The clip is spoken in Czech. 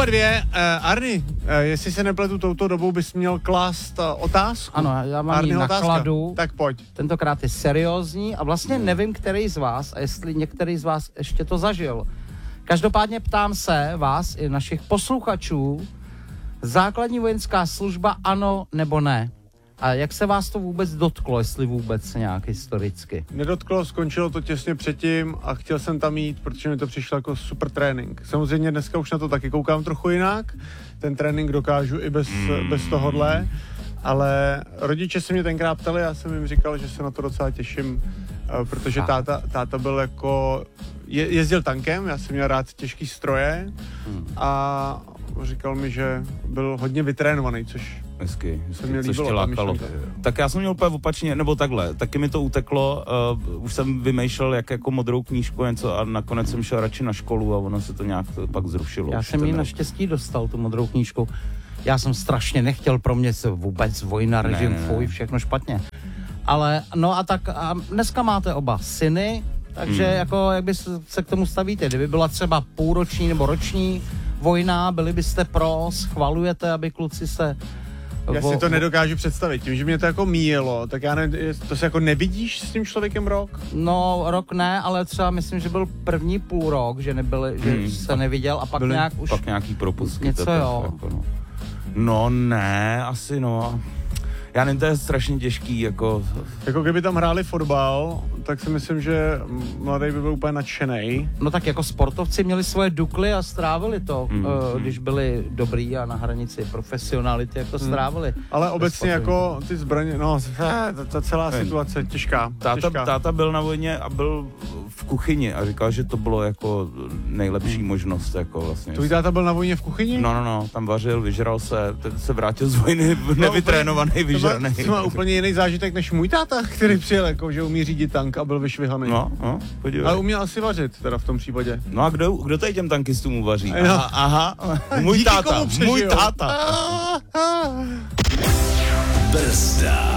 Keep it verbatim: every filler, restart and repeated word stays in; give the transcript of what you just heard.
oba dvě. Uh, Arny, uh, jestli se nepletu, touto dobou bys měl klást uh, otázku. Ano, já mám ji na kladu. Tak pojď. Tentokrát je seriózní a vlastně nevím, který z vás, a jestli některý z vás ještě to zažil. Každopádně ptám se vás i našich posluchačů, základní vojenská služba ano nebo ne? A jak se vás to vůbec dotklo, jestli vůbec nějak historicky? Nedotklo, skončilo to těsně předtím a chtěl jsem tam jít, protože mi to přišlo jako super trénink. Samozřejmě dneska už na to taky koukám trochu jinak, ten trénink dokážu i bez, mm. bez tohodle, ale rodiče se mě tenkrát ptali, já jsem jim říkal, že se na to docela těším, protože táta, táta byl jako, je, jezdil tankem, já jsem měl rád těžký stroje a říkal mi, že byl hodně vytrénovaný, což hezky, se mi což líbilo. tě lákalo. Tak já jsem měl úplně opačně, nebo takhle, taky mi to uteklo, uh, už jsem vymýšlel jak jako modrou knížku něco a nakonec jsem šel radši na školu a ono se to nějak to pak zrušilo. Já jsem ji naštěstí dostal, tu modrou knížku. Já jsem strašně nechtěl, pro mě se vůbec vojna, režim, ne, ne, ne. fuj, všechno špatně. Ale, no a tak a dneska máte oba syny, takže hmm. jako, jak by se k tomu stavíte? Kdyby byla třeba půlroční nebo roční vojna, byli byste pro, schvalujete, aby kluci se... Já vo, si to nedokážu představit, tím, že mě to jako míjelo, tak já ne, to se jako nevidíš s tím člověkem rok? No, rok ne, ale třeba myslím, že byl první půl rok, že nebyli, že hmm, se neviděl a pak byli, nějak už... Pak nějaký propustky. Něco jo. Jako no. no ne, asi no... Já nevím, to je strašně těžký, jako... Jako kdyby tam hráli fotbal, tak si myslím, že mladý by byl úplně nadšenej. No tak jako sportovci měli svoje dukly a strávili to, mm, uh, mm. když byli dobrý a na hranici profesionality, jako strávili. Mm. Ale obecně jako ty zbraně, no, ta, ta celá Vím. situace je těžká, táta, těžká. Táta byl na vojně a byl v kuchyni a říkal, že to bylo jako nejlepší mm. možnost, jako vlastně. Tvůj táta byl na vojně v kuchyni? No, no, no, tam vařil, vyžral se, teď se vrátil z vojny nevytrénovaný, vyžraný. To má úplně jiný zážitek než můj táta, který přijel, jako, že umí řídit tank a byl vyšvihaný. No, no, podívej. Ale uměl asi vařit, teda v tom případě. No a kdo, kdo tady těm tankistům uvaří? Aha, aha, můj Díky táta, můj táta. Brzda.